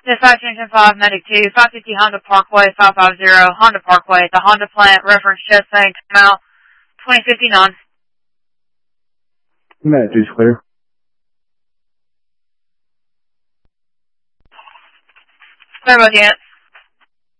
Dispatch Engine 5, Medic 2, 550 Honda Parkway, 550 Honda Parkway, the Honda plant, reference Chesney, timeout, 2059. Medic 2's clear. Clear both units.